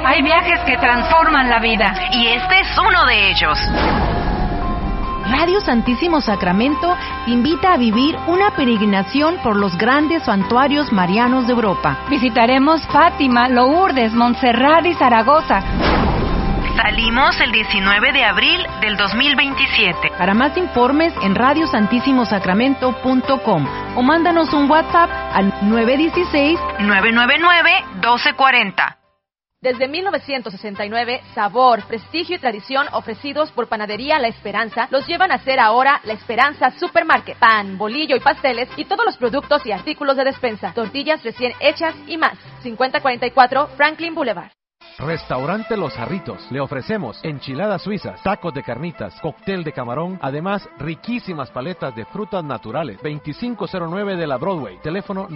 Hay viajes que transforman la vida. Y este es uno de ellos. Radio Santísimo Sacramento te invita a vivir una peregrinación por los grandes santuarios marianos de Europa. Visitaremos Fátima, Lourdes, Montserrat y Zaragoza. Salimos el 19 de abril del 2027. Para más informes en radiosantissimo.sacramento.com o mándanos un WhatsApp al 916-999-1240. Desde 1969, sabor, prestigio y tradición ofrecidos por Panadería La Esperanza los llevan a ser ahora La Esperanza Supermarket. Pan, bolillo y pasteles y todos los productos y artículos de despensa. Tortillas recién hechas y más. 5044 Franklin Boulevard. Restaurante Los Jarritos. Le ofrecemos enchiladas suizas, tacos de carnitas, cóctel de camarón, además riquísimas paletas de frutas naturales. 2509 de la Broadway. Teléfono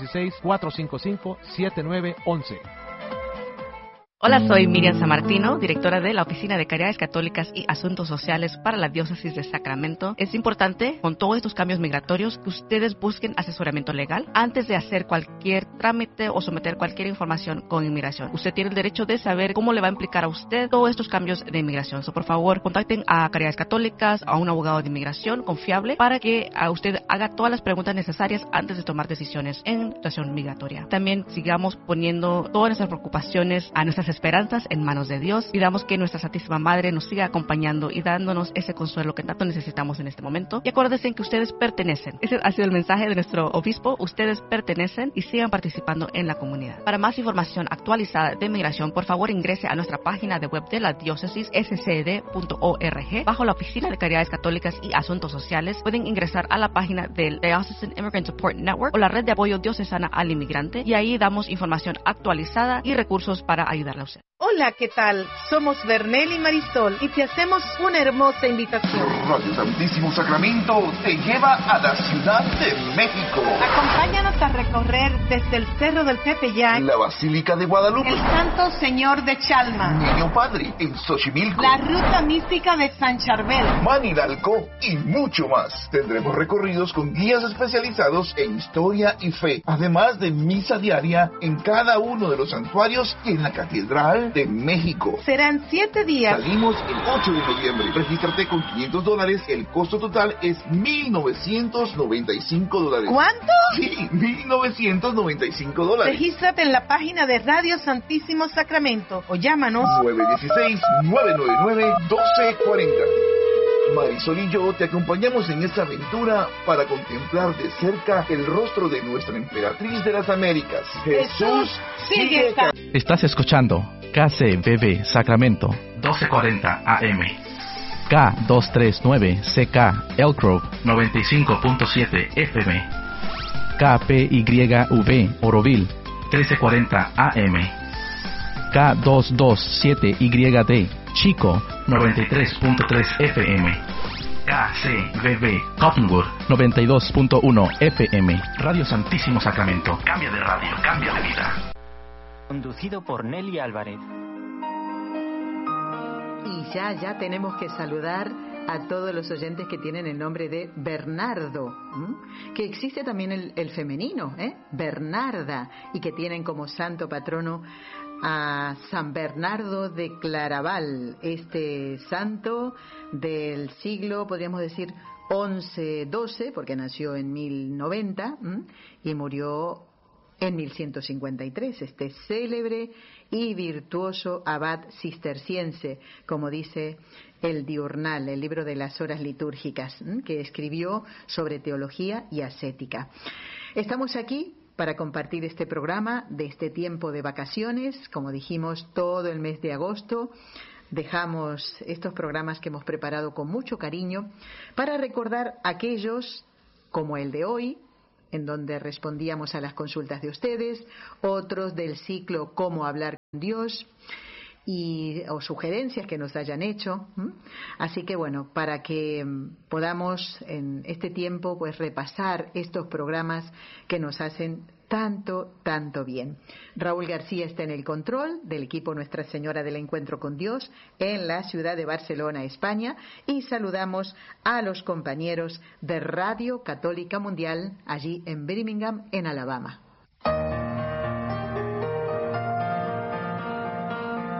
916-455-7911. Hola, soy Miriam Sammartino, directora de la Oficina de Caridades Católicas y Asuntos Sociales para la Diócesis de Sacramento. Es importante, con todos estos cambios migratorios, que ustedes busquen asesoramiento legal antes de hacer cualquier trámite o someter cualquier información con inmigración. Usted tiene el derecho de saber cómo le va a implicar a usted todos estos cambios de inmigración. Por favor, contacten a Caridades Católicas, a un abogado de inmigración confiable para que a usted haga todas las preguntas necesarias antes de tomar decisiones en situación migratoria. También sigamos poniendo todas nuestras preocupaciones a nuestras esperanzas en manos de Dios. Pidamos que nuestra Santísima Madre nos siga acompañando y dándonos ese consuelo que tanto necesitamos en este momento. Y acuérdense que ustedes pertenecen. Ese ha sido el mensaje de nuestro obispo. Ustedes pertenecen y sigan participando en la comunidad. Para más información actualizada de migración, por favor ingrese a nuestra página de web de la diócesis scd.org. Bajo la Oficina de Caridades Católicas y Asuntos Sociales pueden ingresar a la página del Diocesan Immigrant Support Network o la red de apoyo diocesana al inmigrante, y ahí damos información actualizada y recursos para ayudarle a usted. Hola, ¿qué tal? Somos Bernel y Marisol y te hacemos una hermosa invitación. Radio Santísimo Sacramento te lleva a la Ciudad de México. Acompáñanos a recorrer desde el Cerro del Tepeyac, la Basílica de Guadalupe, el Santo Señor de Chalma, Niño Padre en Xochimilco, la Ruta Mística de San Charbel, Manilalco y mucho más. Tendremos recorridos con guías especializados en historia y fe, además de misa diaria en cada uno de los santuarios y en la Catedral de México. Serán 7 días. Salimos el 8 de noviembre. Regístrate con $500. El costo total es $1,995. ¿Cuánto? Sí, $1,995. Regístrate en la página de Radio Santísimo Sacramento o llámanos 916-999-1240. Marisol y yo te acompañamos en esta aventura para contemplar de cerca el rostro de nuestra emperatriz de las Américas. Jesús sigue acá. Estás escuchando KCBB Sacramento 1240 AM, K239CK Elk Grove 95.7 FM, KPYV Oroville 1340 AM, K227YD Chico 93.3 FM, KCBB Cottonwood 92.1 FM. Radio Santísimo Sacramento. Cambia de radio, cambia de vida. Conducido por Nelly Álvarez. Y ya tenemos que saludar a todos los oyentes que tienen el nombre de Bernardo, que existe también el femenino, Bernarda, y que tienen como santo patrono a San Bernardo de Claraval, este santo del siglo, podríamos decir, 11-12, porque nació en 1090 y murió en 1153, este célebre y virtuoso abad cisterciense, como dice el Diurnal, el libro de las horas litúrgicas, que escribió sobre teología y ascética. Estamos aquí para compartir este programa de este tiempo de vacaciones, como dijimos, todo el mes de agosto. Dejamos estos programas que hemos preparado con mucho cariño para recordar aquellos como el de hoy, en donde respondíamos a las consultas de ustedes, otros del ciclo Cómo hablar con Dios, o sugerencias que nos hayan hecho. Así que bueno, para que podamos en este tiempo pues repasar estos programas que nos hacen tanto bien. Raúl García está en el control del equipo Nuestra Señora del Encuentro con Dios en la ciudad de Barcelona, España, y saludamos a los compañeros de Radio Católica Mundial allí en Birmingham, en Alabama.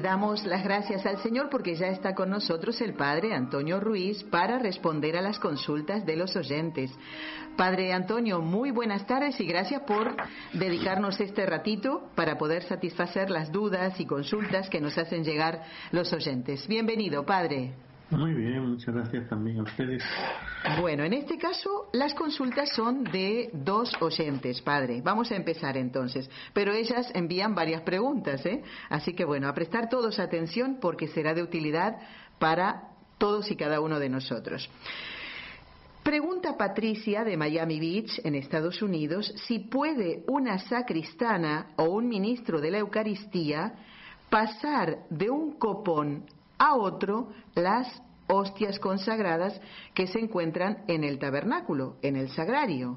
damos las gracias al Señor porque ya está con nosotros el Padre Antonio Ruiz para responder a las consultas de los oyentes. Padre Antonio, muy buenas tardes y gracias por dedicarnos este ratito para poder satisfacer las dudas y consultas que nos hacen llegar los oyentes. Bienvenido, Padre. Muy bien, muchas gracias también a ustedes. Bueno, en este caso las consultas son de 2 oyentes, Padre. Vamos a empezar entonces, pero ellas envían varias preguntas, ¿eh? Así que bueno, a prestar todos atención porque será de utilidad para todos y cada uno de nosotros. Pregunta Patricia de Miami Beach, en Estados Unidos, si puede una sacristana o un ministro de la Eucaristía pasar de un copón a otro las hostias consagradas que se encuentran en el tabernáculo, en el sagrario.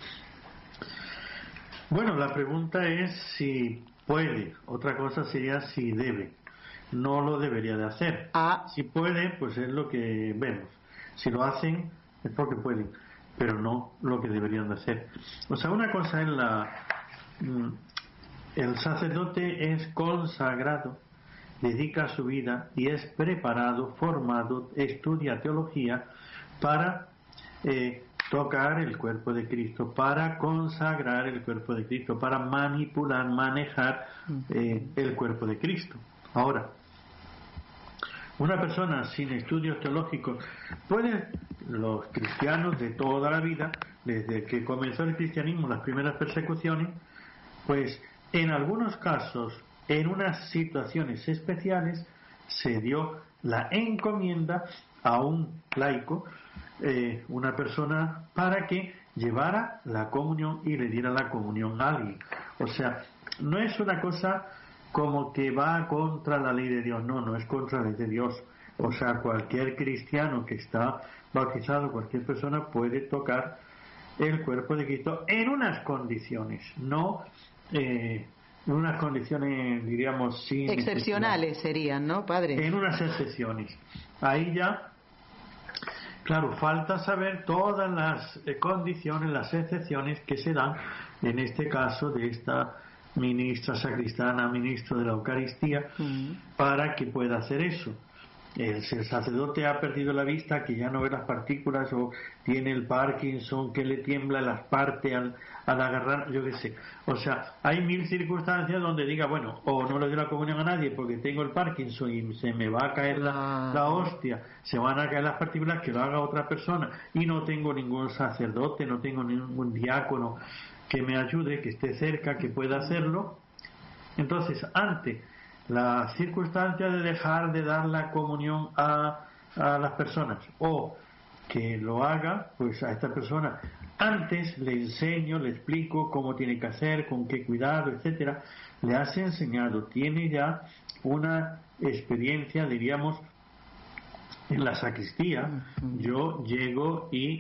Bueno, la pregunta es si puede, otra cosa sería si debe. No lo debería de hacer. Si puede, pues es lo que vemos. Si lo hacen, es porque pueden, pero no lo que deberían de hacer. O sea, una cosa es el sacerdote es consagrado, dedica su vida y es preparado, formado, estudia teología para tocar el cuerpo de Cristo, para consagrar el cuerpo de Cristo, para manipular, manejar el cuerpo de Cristo. Ahora, una persona sin estudios teológicos los cristianos de toda la vida, desde que comenzó el cristianismo, las primeras persecuciones, pues en algunos casos, en unas situaciones especiales, se dio la encomienda a un laico, una persona, para que llevara la comunión y le diera la comunión a alguien. O sea, no es una cosa como que va contra la ley de Dios, no es contra la ley de Dios. O sea, cualquier cristiano que está bautizado, cualquier persona puede tocar el cuerpo de Cristo en unas condiciones, no en unas condiciones, diríamos, sin excepcionales serían, ¿no, Padre? En unas excepciones. Ahí ya, claro, falta saber todas las condiciones, las excepciones que se dan en este caso de esta ministra sacristana, ministro de la Eucaristía, para que pueda hacer eso. El sacerdote ha perdido la vista, que ya no ve las partículas, o tiene el Parkinson, que le tiembla las partes al agarrar, yo qué sé. O sea, hay 1000 circunstancias donde diga, bueno, o no le doy la comunión a nadie porque tengo el Parkinson y se me va a caer la hostia, se van a caer las partículas, que lo haga otra persona, y no tengo ningún sacerdote, no tengo ningún diácono que me ayude, que esté cerca, que pueda hacerlo. Entonces, ante la circunstancia de dejar de dar la comunión a las personas, o que lo haga, pues a esta persona antes le enseño, le explico cómo tiene que hacer, con qué cuidado, etcétera. Le has enseñado, tiene ya una experiencia, diríamos, en la sacristía. Yo llego y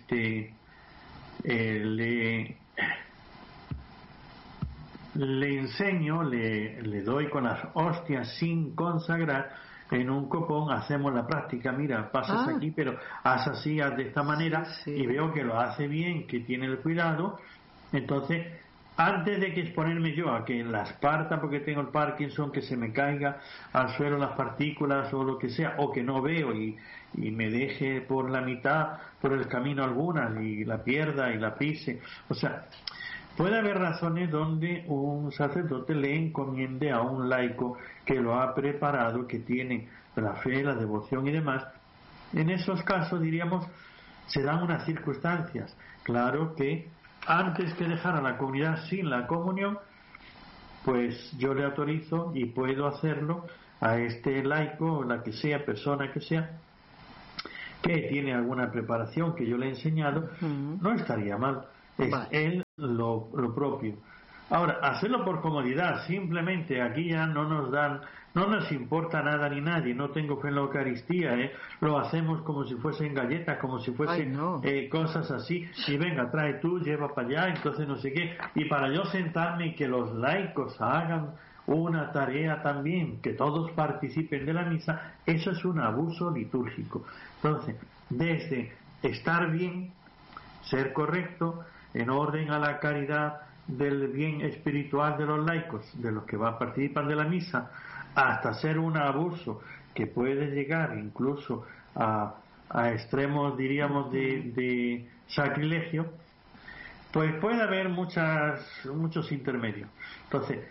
le enseño, le doy con las hostias sin consagrar en un copón, hacemos la práctica, mira, pasas aquí, pero haz así, haz de esta manera, y veo que lo hace bien, que tiene el cuidado. Entonces, antes de que exponerme yo a que las parta porque tengo el Parkinson, que se me caiga al suelo las partículas o lo que sea, o que no veo y me deje por la mitad, por el camino algunas, y la pierda y la pise, o sea, puede haber razones donde un sacerdote le encomiende a un laico que lo ha preparado, que tiene la fe, la devoción y demás. En esos casos, diríamos, se dan unas circunstancias. Claro que antes que dejar a la comunidad sin la comunión, pues yo le autorizo y puedo hacerlo a este laico, o la que sea, persona que sea, que tiene alguna preparación que yo le he enseñado, no estaría mal. Es él lo propio. Ahora, hacerlo por comodidad, simplemente aquí ya no nos importa nada ni nadie, no tengo fe en la Eucaristía, lo hacemos como si fuesen galletas, como si fuesen cosas así, y venga, trae tú, lleva para allá, entonces no sé qué, y para yo sentarme y que los laicos hagan una tarea también, que todos participen de la misa, eso es un abuso litúrgico. Entonces, desde estar bien, ser correcto, en orden a la caridad del bien espiritual de los laicos, de los que van a participar de la misa, hasta ser un abuso que puede llegar incluso a extremos, diríamos, de sacrilegio, pues puede haber muchos intermedios. Entonces,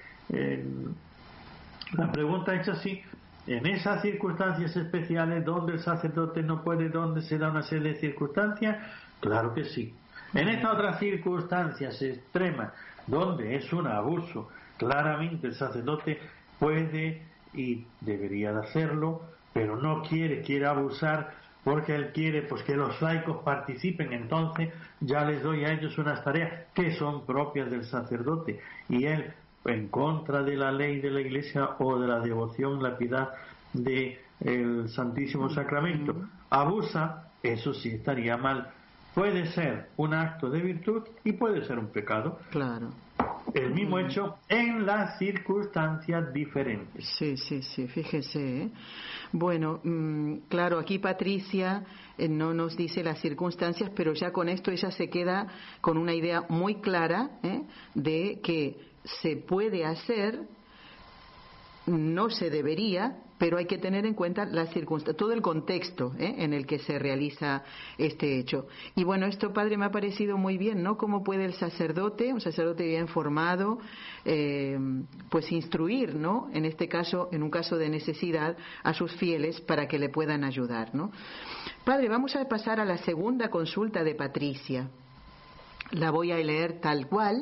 la pregunta es así: en esas circunstancias especiales donde el sacerdote no puede, donde se da una serie de circunstancias, claro que sí. En estas otras circunstancias extremas donde es un abuso, claramente el sacerdote puede y debería de hacerlo, pero no quiere abusar, porque él quiere pues que los laicos participen. Entonces ya les doy a ellos unas tareas que son propias del sacerdote, y él, en contra de la ley de la Iglesia o de la devoción, la piedad del Santísimo Sacramento, abusa, eso sí estaría mal. Puede ser un acto de virtud y puede ser un pecado. Claro. El mismo hecho en las circunstancias diferentes. Sí, fíjese, ¿eh? Bueno, claro, aquí Patricia no nos dice las circunstancias, pero ya con esto ella se queda con una idea muy clara, de que se puede hacer, no se debería, pero hay que tener en cuenta las circunstancias, todo el contexto en el que se realiza este hecho. Y bueno, esto, padre, me ha parecido muy bien, ¿no? Cómo puede el sacerdote, un sacerdote bien formado, pues instruir, ¿no? En este caso, en un caso de necesidad, a sus fieles para que le puedan ayudar, ¿no? Padre, vamos a pasar a la segunda consulta de Patricia. La voy a leer tal cual.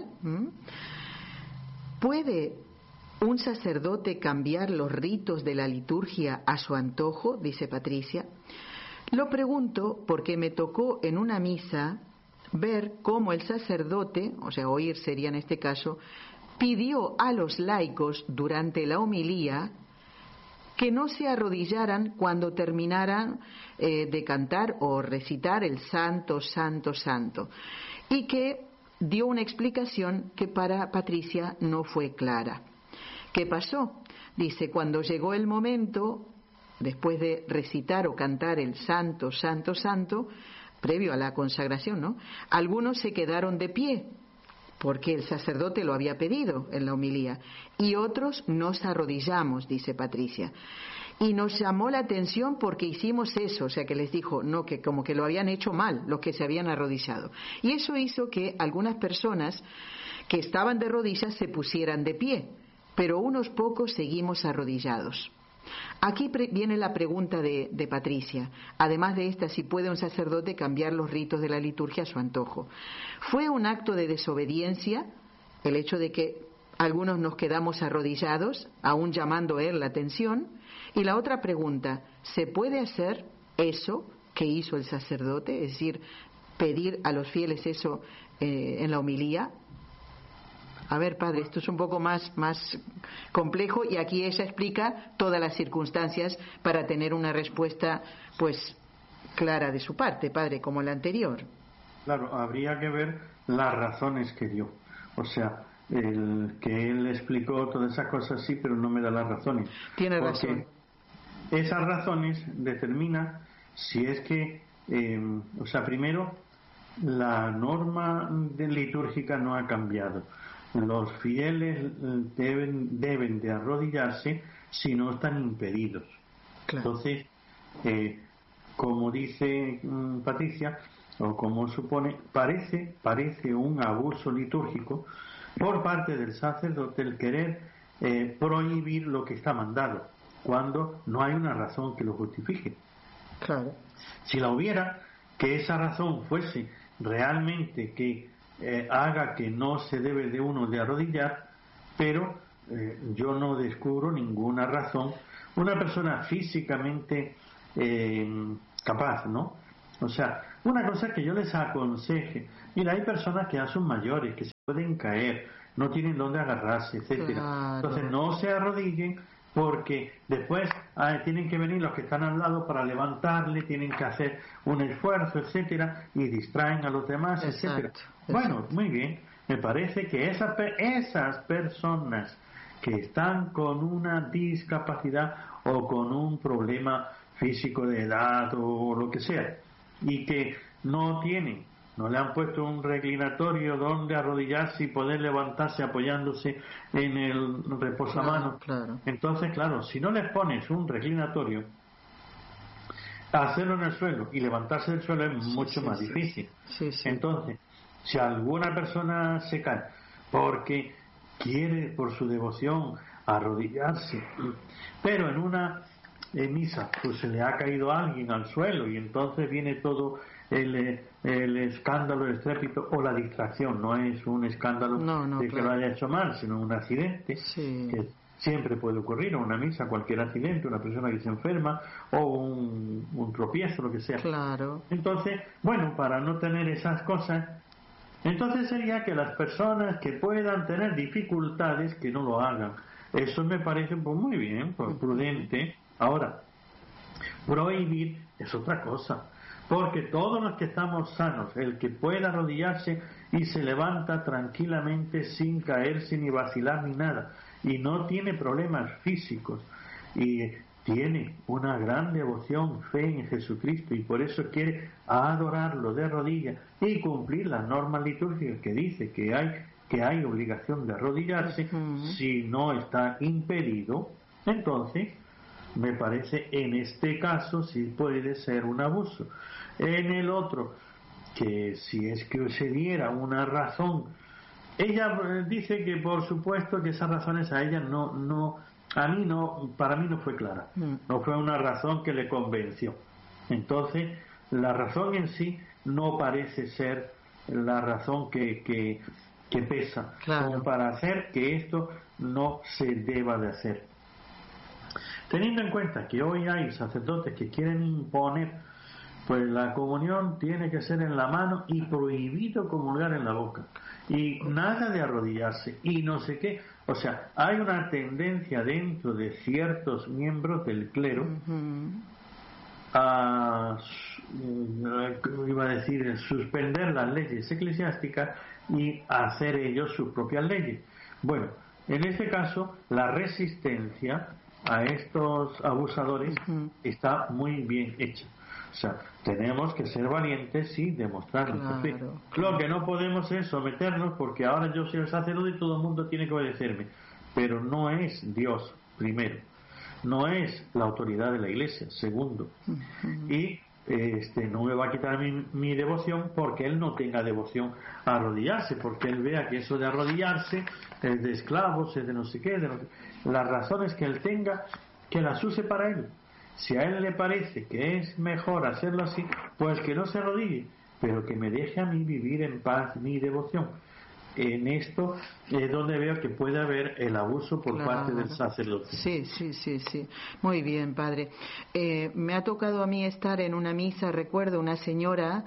¿Puede un sacerdote cambiar los ritos de la liturgia a su antojo?, dice Patricia. Lo pregunto porque me tocó en una misa ver cómo el sacerdote, o sea, oír sería en este caso, pidió a los laicos durante la homilía que no se arrodillaran cuando terminaran de cantar o recitar el Santo, Santo, Santo, y que dio una explicación que para Patricia no fue clara. ¿Qué pasó? Dice, cuando llegó el momento, después de recitar o cantar el Santo, Santo, Santo, previo a la consagración, ¿no?, algunos se quedaron de pie, porque el sacerdote lo había pedido en la homilía, y otros nos arrodillamos, dice Patricia. Y nos llamó la atención porque hicimos eso, o sea, que les dijo, no, que como que lo habían hecho mal, los que se habían arrodillado. Y eso hizo que algunas personas que estaban de rodillas se pusieran de pie, pero unos pocos seguimos arrodillados. Aquí viene la pregunta de Patricia. Además de esta, si puede un sacerdote cambiar los ritos de la liturgia a su antojo. ¿Fue un acto de desobediencia el hecho de que algunos nos quedamos arrodillados, aún llamando a él la atención? Y la otra pregunta, ¿se puede hacer eso que hizo el sacerdote? Es decir, pedir a los fieles eso en la homilía. A ver, padre, esto es un poco más complejo, y aquí ella explica todas las circunstancias para tener una respuesta pues clara de su parte, padre, como la anterior. Claro, habría que ver las razones que dio. O sea, que él explicó todas esas cosas, sí, pero no me da las razones. Tiene razón. Esas razones determinan si es que, o sea, primero, la norma litúrgica no ha cambiado. Los fieles deben de arrodillarse si no están impedidos. Claro. Entonces, como dice Patricia, o como supone, parece un abuso litúrgico por parte del sacerdote el querer prohibir lo que está mandado, cuando no hay una razón que lo justifique. Claro. Si la hubiera, que esa razón fuese realmente que haga que no se debe de uno de arrodillar, pero yo no descubro ninguna razón. Una persona físicamente capaz, ¿no? O sea, una cosa que yo les aconseje, mira, hay personas que ya son mayores, que se pueden caer, no tienen dónde agarrarse, etcétera. Claro. Entonces no se arrodillen, porque después tienen que venir los que están al lado para levantarle, tienen que hacer un esfuerzo, etcétera, y distraen a los demás, etcétera. Bueno, muy bien. Me parece que esas personas que están con una discapacidad o con un problema físico de edad o lo que sea, y que no tienen no le han puesto un reclinatorio donde arrodillarse y poder levantarse apoyándose en el reposamanos. Claro. Entonces, claro, si no les pones un reclinatorio, hacerlo en el suelo y levantarse del suelo es mucho más difícil. Entonces, si alguna persona se cae porque quiere por su devoción arrodillarse, pero en una misa pues se le ha caído alguien al suelo y entonces viene todo el escándalo, el estrépito o la distracción, no es un escándalo de que lo haya hecho mal, sino un accidente que siempre puede ocurrir en una misa, cualquier accidente, una persona que se enferma o un tropiezo, lo que sea. Entonces, bueno, para no tener esas cosas, entonces sería que las personas que puedan tener dificultades que no lo hagan. Eso me parece pues muy bien, pues prudente. Ahora, prohibir es otra cosa, porque todos los que estamos sanos, el que pueda arrodillarse y se levanta tranquilamente sin caerse ni vacilar ni nada, y no tiene problemas físicos, y tiene una gran devoción, fe en Jesucristo, y por eso quiere adorarlo de rodillas y cumplir las normas litúrgicas que dice que hay obligación de arrodillarse, si no está impedido, entonces me parece en este caso sí puede ser un abuso. En el otro, que si es que se diera una razón, ella dice que por supuesto que esas razones a ella para mí no fue clara, no fue una razón que le convenció. Entonces la razón en sí no parece ser la razón que pesa como para hacer que esto no se deba de hacer. Teniendo en cuenta que hoy hay sacerdotes que quieren imponer, pues la comunión tiene que ser en la mano y prohibido comulgar en la boca y nada de arrodillarse y no sé qué, o sea, hay una tendencia dentro de ciertos miembros del clero a suspender las leyes eclesiásticas y hacer ellos sus propias leyes. Bueno, en este caso la resistencia a estos abusadores está muy bien hecha. O sea, tenemos que ser valientes y demostrar nuestra fe. Lo que no podemos es someternos porque ahora yo soy el sacerdote y todo el mundo tiene que obedecerme. Pero no es Dios, primero. No es la autoridad de la Iglesia, segundo. Y no me va a quitar mi devoción porque él no tenga devoción a arrodillarse, porque él vea que eso de arrodillarse es de esclavos, es de no sé qué, las razones que él tenga, que las use para él. Si a él le parece que es mejor hacerlo así, pues que no se arrodille, pero que me deje a mí vivir en paz mi devoción. En esto es donde veo que puede haber el abuso por parte del sacerdote. Sí. Muy bien, padre. Me ha tocado a mí estar en una misa, recuerdo, una señora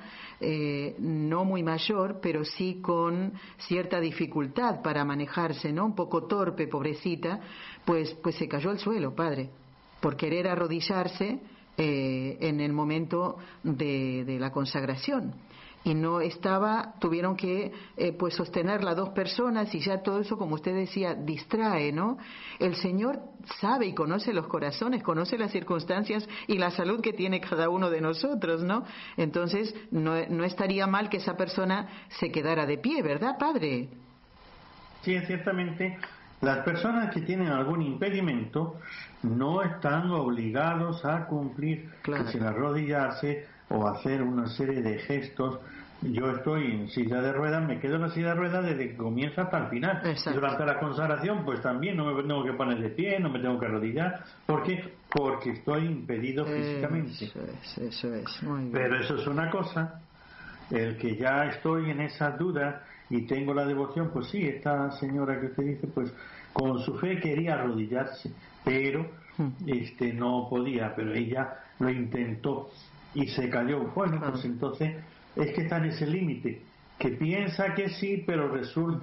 no muy mayor, pero sí con cierta dificultad para manejarse, ¿no? Un poco torpe, pobrecita, pues se cayó al suelo, padre, por querer arrodillarse en el momento de la consagración. Y no estaba, tuvieron que pues sostenerla dos personas y ya todo eso, como usted decía, distrae, ¿no? El Señor sabe y conoce los corazones, conoce las circunstancias y la salud que tiene cada uno de nosotros, ¿no? Entonces no estaría mal que esa persona se quedara de pie, ¿verdad, padre? Sí, ciertamente. Las personas que tienen algún impedimento no están obligados a cumplir, sin arrodillarse o hacer una serie de gestos. Yo estoy en silla de ruedas, me quedo en la silla de ruedas desde que comienza hasta el final. Durante la consagración, pues también no me tengo que poner de pie, no me tengo que arrodillar. ¿Por qué? Porque estoy impedido físicamente. Eso es. Muy bien. Pero eso es una cosa. El que ya estoy en esa duda y tengo la devoción, pues sí, esta señora que usted dice, pues con su fe quería arrodillarse, pero no podía, pero ella lo intentó y se cayó. Bueno, pues entonces es que está en ese límite, que piensa que sí, pero resulta